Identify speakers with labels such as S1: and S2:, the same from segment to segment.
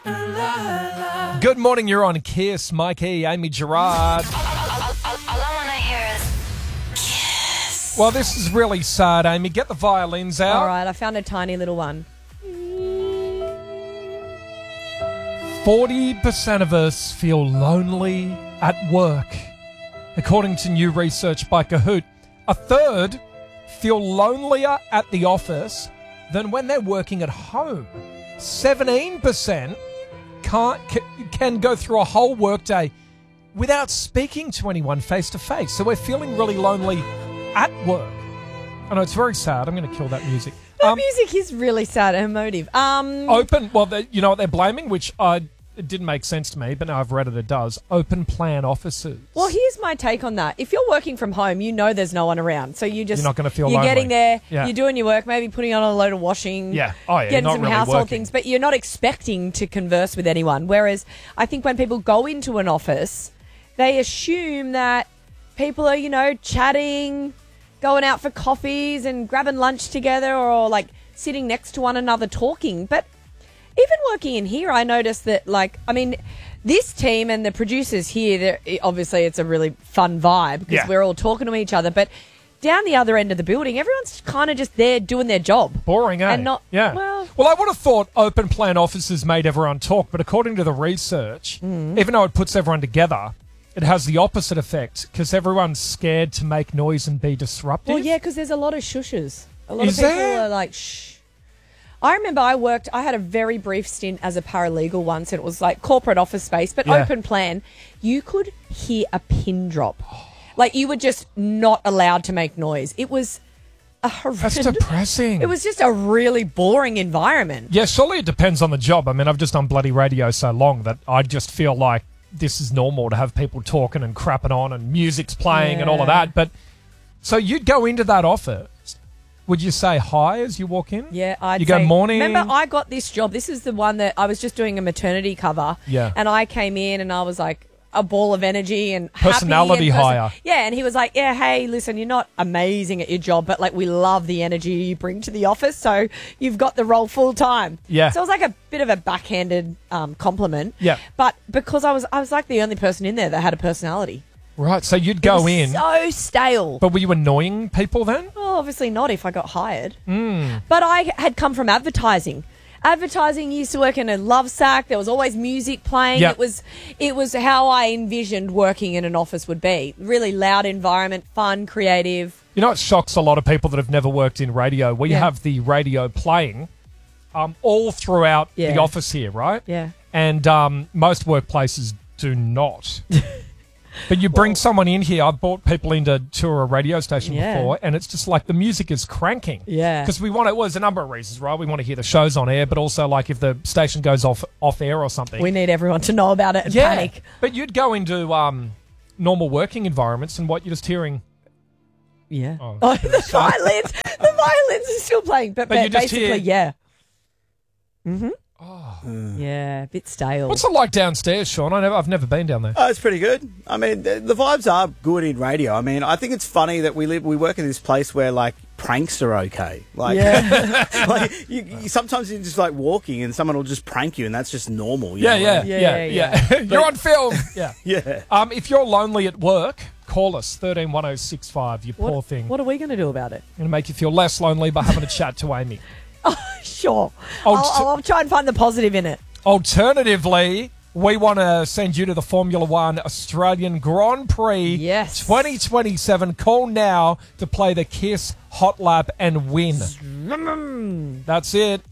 S1: Good morning, you're on Kiss. Mikey, Amy Gerard.
S2: All I want to hear is Kiss.
S1: Well, this is really sad, Amy. Get the violins out.
S3: All right, I found a tiny little one.
S1: 40% of us feel lonely at work. According to new research by Kahoot, a third feel lonelier at the office than when they're working at home. 17% can go through a whole workday without speaking to anyone face to face. So we're feeling really lonely at work. I know, it's very sad. I'm going to kill that music.
S3: The music is really sad and emotive.
S1: You know what they're blaming, which it didn't make sense to me, but now I've read it does. Open plan offices.
S3: Well, here's my take on that. If you're working from home, you know there's no one around. So you're
S1: not going to feel
S3: You're
S1: lonely.
S3: getting there,
S1: Yeah.
S3: you're doing your work, maybe putting on a load of washing,
S1: Yeah. Oh, yeah.
S3: getting
S1: Not
S3: some
S1: really
S3: household
S1: working.
S3: things, but you're not expecting to converse with anyone. Whereas I think when people go into an office, they assume that people are, chatting, going out for coffees and grabbing lunch together or like sitting next to one another talking. But even working in here, I noticed that, this team and the producers here, obviously it's a really fun vibe because we're all talking to each other. But down the other end of the building, everyone's kind of just there doing their job.
S1: Boring, eh?
S3: And not,
S1: yeah. Well, I would have thought open plan offices made everyone talk, but according to the research, even though it puts everyone together, it has the opposite effect because everyone's scared to make noise and be disruptive.
S3: Well, yeah, because there's a lot of shushes. A lot
S1: Is
S3: of people
S1: there?
S3: are like, shh. I remember I had a very brief stint as a paralegal once, and it was like corporate office space, but open plan. You could hear a pin drop. Like, you were just not allowed to make noise. It was a horrendous...
S1: That's depressing.
S3: It was just a really boring environment.
S1: Yeah, surely it depends on the job. I mean, I've just done bloody radio so long that I just feel like this is normal to have people talking and crapping on and music's playing and all of that. But so you'd go into that office. Would you say hi as you walk in?
S3: Yeah, I'd
S1: You
S3: say,
S1: go morning.
S3: remember, I got this job. This is the one that I was just doing a maternity cover.
S1: Yeah.
S3: And I came in and I was like a ball of energy and
S1: Personality
S3: happy and
S1: hire.
S3: Yeah, and he was like, yeah, hey, listen, you're not amazing at your job, but like we love the energy you bring to the office, so you've got the role full time.
S1: Yeah.
S3: So it was like a bit of a backhanded compliment.
S1: Yeah.
S3: But because I was like the only person in there that had a personality.
S1: Right, so you'd
S3: It
S1: go
S3: was
S1: in.
S3: so stale.
S1: But were you annoying people then?
S3: Well, obviously not if I got hired. But I had come from advertising. Advertising used to work in a love sack. There was always music playing.
S1: Yep.
S3: It was how I envisioned working in an office would be. Really loud environment, fun, creative.
S1: You know, it shocks a lot of people that have never worked in radio. We
S3: Yeah.
S1: have the radio playing all throughout
S3: Yeah.
S1: the office here, right?
S3: Yeah.
S1: And most workplaces do not. But you bring someone in here. I've brought people in to tour a radio station
S3: Yeah.
S1: before, and it's just like the music is cranking.
S3: Yeah.
S1: Because there's a number of reasons, right? We want to hear the shows on air, but also like if the station goes off air or something.
S3: We need everyone to know about it and panic.
S1: But you'd go into normal working environments and what you're just hearing.
S3: Yeah.
S1: Oh,
S3: The violins. The violins are still playing, but
S1: you just
S3: basically,
S1: hear-
S3: yeah. Yeah, a bit stale.
S1: What's it like downstairs, Sean? I've never been down there.
S4: Oh, it's pretty good. I mean, the vibes are good in radio. I mean, I think it's funny that we work in this place where like pranks are okay. Like,
S3: Yeah.
S4: like you sometimes you're just like walking and someone will just prank you, and that's just normal. you
S1: Yeah,
S4: know?
S1: yeah. You're on film. Yeah.
S4: Yeah.
S1: If you're lonely at work, call us 131065. You poor thing.
S3: What are we going to do about it?
S1: Going to make you feel less lonely by having a chat to Amy.
S3: Sure.
S1: Oh,
S3: I'll try and find the positive in it.
S1: Alternatively, we want to send you to the Formula One Australian Grand Prix
S3: Yes.
S1: 2027. Call now to play the KISS Hot Lap and win. That's it.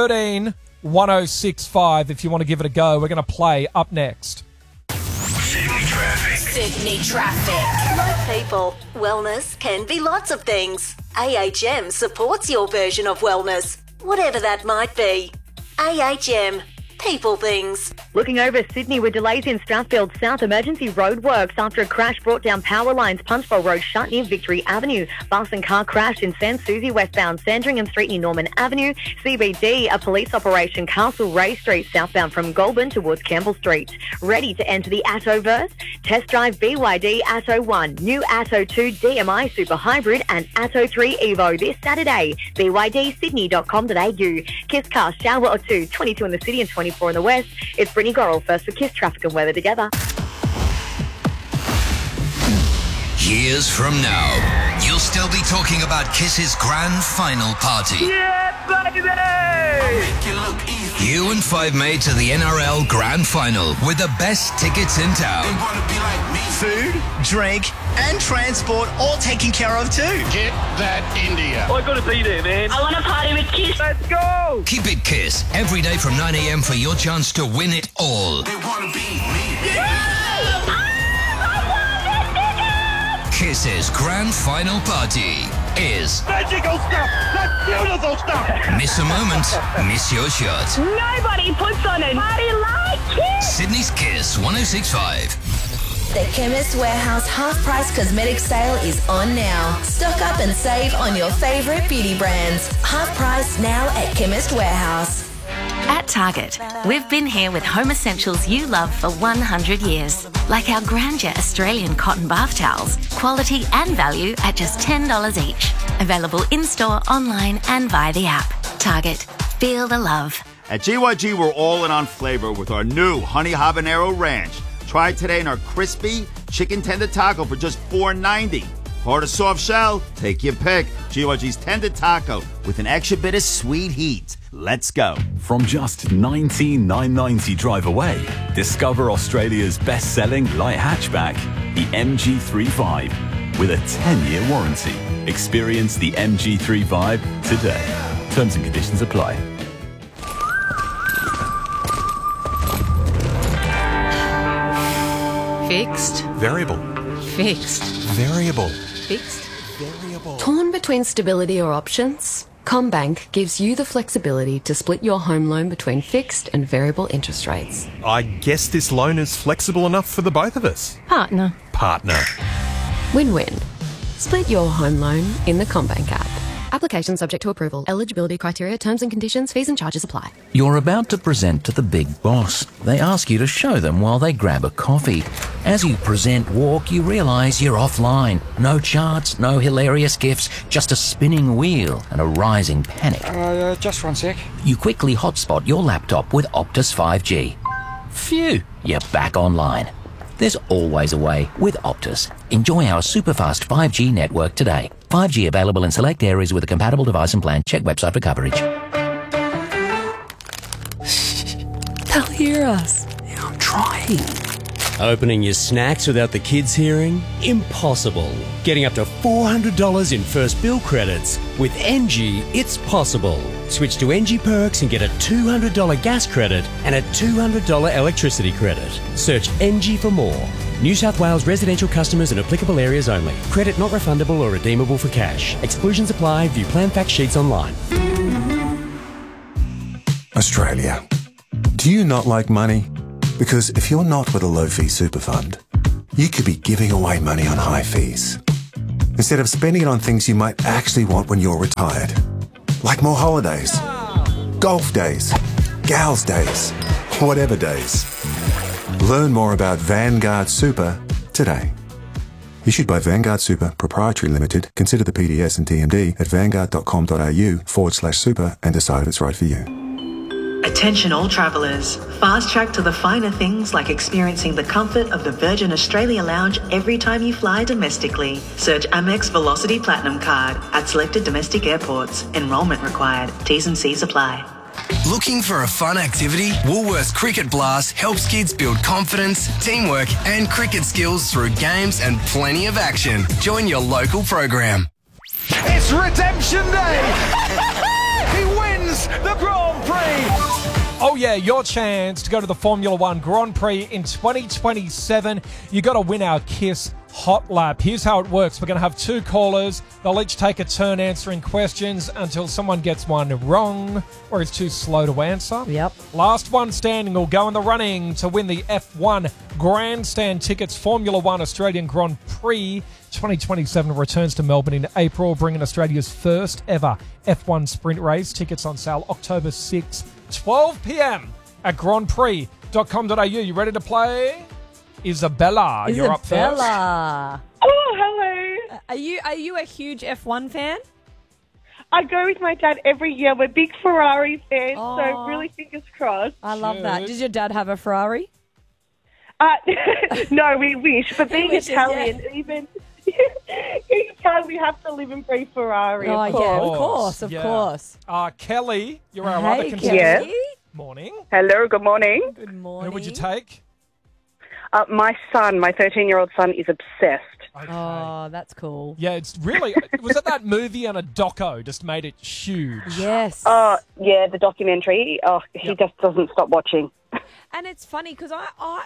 S1: 131065 if you want to give it a go. We're going to play up next.
S2: Sydney traffic.
S5: Like people, wellness can be lots of things. AHM supports your version of wellness, whatever that might be. AHM. People things.
S6: Looking over Sydney with delays in Strathfield South, emergency roadworks after a crash brought down power lines. Punchbowl Road shut near Victory Avenue. Bus and car crashed in San Susie westbound Sandringham Street near Norman Avenue. CBD, a police operation, Castle Ray Street southbound from Goulburn towards Campbell Street. Ready to enter the Attoverse? Test drive BYD Atto 1, new Atto 2 DMI Super Hybrid and Atto 3 Evo this Saturday. BYDsydney.com.au. Kiss Car Shower or 2, 22 in the city and 20 24 in the west. It's Brittany Gorrell first for Kiss traffic and weather together.
S7: Years from now, you'll still be talking about Kiss's grand final party.
S8: Yeah, baby!
S7: You and five mates at the NRL Grand Final with the best tickets in town.
S9: Food, drink, and transport all taken care of too.
S8: Get that India. I gotta be there, man.
S2: I want to party with Kiss.
S8: Let's go!
S7: Keep it Kiss every day from 9 a.m. for your chance to win it all.
S8: They wanna be me.
S7: Kiss's grand final party is
S8: Magical stuff! That's beautiful stuff!
S7: miss a moment, miss your shot.
S2: Nobody puts on a party like Kiss.
S7: Sydney's Kiss 106.5.
S10: The Chemist Warehouse half-price cosmetic sale is on now. Stock up and save on your favourite beauty brands. Half price now at Chemist Warehouse.
S11: At Target, we've been here with home essentials you love for 100 years. Like our Grandeur Australian cotton bath towels. Quality and value at just $10 each. Available in-store, online and via the app. Target. Feel the love.
S12: At GYG, we're all in on flavour with our new Honey Habanero Ranch. Try it today in our crispy chicken tender taco for just $4.90. Hard or soft shell? Take your pick. GYG's tender taco with an extra bit of sweet heat. Let's go.
S13: From just $19,990 drive away, discover Australia's best-selling light hatchback, the MG35, with a 10-year warranty. Experience the MG35 today. Terms and conditions apply.
S14: Fixed.
S15: Variable.
S14: Fixed.
S15: Variable.
S14: Fixed.
S15: Variable.
S14: Torn between stability or options? CommBank gives you the flexibility to split your home loan between fixed and variable interest rates.
S15: I guess this loan is flexible enough for the both of us.
S14: Partner. Win-win. Split your home loan in the CommBank app. Application subject to approval. Eligibility criteria, terms and conditions, fees and charges apply.
S16: You're about to present to the big boss. They ask you to show them while they grab a coffee. As you present walk, you realise you're offline. No charts, no hilarious gifs, just a spinning wheel and a rising panic.
S17: Just 1 sec.
S16: You quickly hotspot your laptop with Optus 5G. Phew, you're back online. There's always a way with Optus. Enjoy our super fast 5G network today. 5G available in select areas with a compatible device and plan. Check website for coverage.
S14: They'll hear us.
S17: I'm trying. Opening your snacks without the kids hearing? Impossible. Getting up to $400 in first bill credits. With NG, it's possible. Switch to NG Perks and get a $200 gas credit and a $200 electricity credit. Search NG for more. New South Wales residential customers in applicable areas only. Credit not refundable or redeemable for cash. Exclusions apply. View plan fact sheets online.
S15: Australia. Do you not like money? Because if you're not with a low-fee super fund, you could be giving away money on high fees. Instead of spending it on things you might actually want when you're retired. Like more holidays, golf days, gals days, whatever days. Learn more about Vanguard Super today. Issued by Vanguard Super Proprietary Limited. Consider the PDS and TMD at vanguard.com.au/super and decide if it's right for you.
S18: Attention all travellers. Fast track to the finer things like experiencing the comfort of the Virgin Australia Lounge every time you fly domestically. Search Amex Velocity Platinum Card at selected domestic airports. Enrolment required. T's and C's apply.
S7: Looking for a fun activity? Woolworths Cricket Blast helps kids build confidence, teamwork and cricket skills through games and plenty of action. Join your local program.
S8: It's Redemption Day! He wins the Grand Prix!
S1: Oh yeah, your chance to go to the Formula One Grand Prix in 2027. You got to win our KISS Hot Lap. Here's how it works. We're going to have two callers. They'll each take a turn answering questions until someone gets one wrong or is too slow to answer.
S3: Yep.
S1: Last one standing will go in the running to win the F1 Grandstand tickets. Formula One Australian Grand Prix 2027 returns to Melbourne in April, bringing Australia's first ever F1 sprint race. Tickets on sale October 6, 12 p.m. at grandprix.com.au. You ready to play? Isabella, you're up first.
S3: Isabella.
S19: Oh, hello.
S3: Are you a huge F1 fan?
S19: I go with my dad every year. We're big Ferrari fans, so really fingers crossed.
S3: I love that. Does your dad have a Ferrari?
S19: No, we wish. But being
S3: Wishes,
S19: Italian, even Italian, we have to live and breathe Ferrari.
S3: Oh,
S19: of
S3: yeah,
S19: course.
S3: of course.
S1: Kelly, you're our
S3: Hey,
S1: other contestant.
S19: Kelly.
S1: Morning.
S19: Hello, good morning.
S3: Good morning.
S1: Who would you take?
S19: My son, my 13-year-old son, is obsessed.
S3: Oh, that's cool.
S1: Yeah, it's really... was it that movie and a doco just made it huge?
S3: Yes.
S19: Oh, yeah, the documentary. Oh, he just doesn't stop watching.
S3: And it's funny because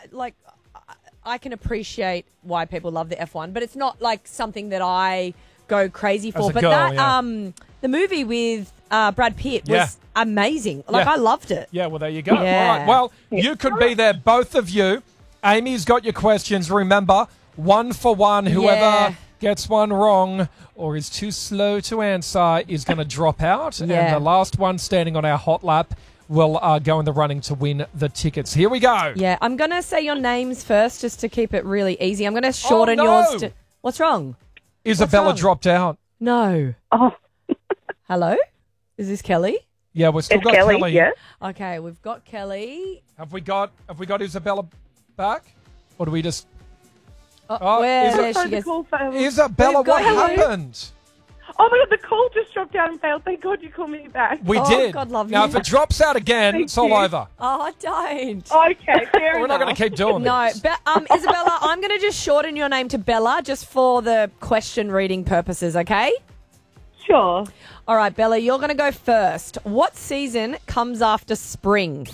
S3: I can appreciate why people love the F1, but it's not like something that I go crazy for.
S1: As a
S3: But
S1: girl,
S3: that
S1: yeah.
S3: the movie with Brad Pitt was
S1: Yeah.
S3: amazing. Like
S1: Yeah.
S3: I loved it.
S1: Yeah, well, there you go.
S3: Yeah.
S1: All right, well, you could be there, both of you. Amy's got your questions. Remember, 1 for 1. Whoever
S3: Yeah.
S1: gets one wrong or is too slow to answer is going to drop out.
S3: Yeah.
S1: And the last one standing on our hot lap will go in the running to win the tickets. Here we go.
S3: Yeah, I'm going to say your names first just to keep it really easy. I'm going to shorten yours to... What's wrong?
S1: Isabella
S3: wrong?
S1: dropped out.
S3: No.
S19: Oh.
S3: Hello? Is this Kelly?
S1: Yeah, we've still
S19: It's
S1: got
S19: Kelly, yeah.
S3: Okay, we've got Kelly.
S1: Have we got Isabella back? Or do we just...
S3: Where
S1: Isa-
S3: there she goes.
S1: Isabella,
S3: We've got
S1: what
S3: Hello.
S1: happened?
S19: Oh, my God, the call just dropped out and failed. Thank God you called me back.
S1: We
S3: Oh,
S1: did.
S3: God love
S1: now,
S3: you.
S1: if it drops out again,
S19: Thank
S1: it's all
S19: you.
S1: over.
S3: Oh, don't.
S19: Okay, fair
S1: We're not going
S19: enough.
S1: to keep doing
S3: No,
S1: this.
S3: but Isabella, I'm going to just shorten your name to Bella just for the question reading purposes, okay?
S19: Sure.
S3: All right, Bella, you're going to go first. What season comes after spring?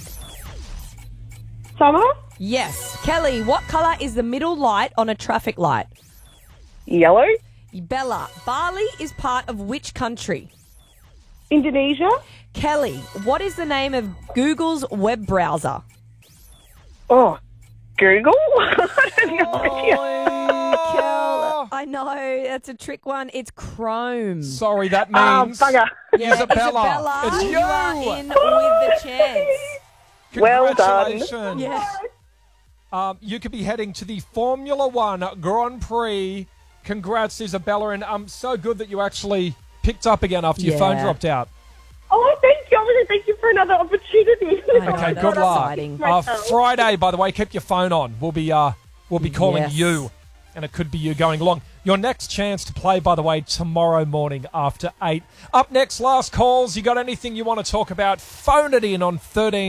S19: Summer?
S3: Yes. Kelly, what colour is the middle light on a traffic light?
S19: Yellow?
S3: Bella, Bali is part of which country?
S19: Indonesia?
S3: Kelly, what is the name of Google's web browser?
S19: Oh, Google? I have no idea.
S3: Kel, I know, that's a trick one. It's Chrome.
S1: Sorry, that
S19: Oh,
S1: means
S19: bugger.
S3: Yeah,
S1: Isabella. It's
S3: you are
S1: you.
S3: in with the chance.
S19: Well done.
S1: Congratulations.
S3: Yeah.
S1: You could be heading to the Formula One Grand Prix. Congrats, Isabella, and so good that you actually picked up again after your phone
S3: Yeah.
S1: dropped out.
S19: Oh, thank you. I want to thank you for another opportunity.
S3: I know,
S1: Okay,
S3: that's
S1: good luck.
S3: exciting.
S1: Friday, by the way, keep your phone on. We'll be calling
S3: Yes.
S1: you, and it could be you going along. Your next chance to play, by the way, tomorrow morning after 8. Up next, last calls. You got anything you want to talk about? Phone it in on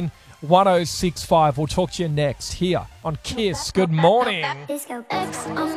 S1: 131065. We'll talk to you next here on Kiss. Good morning.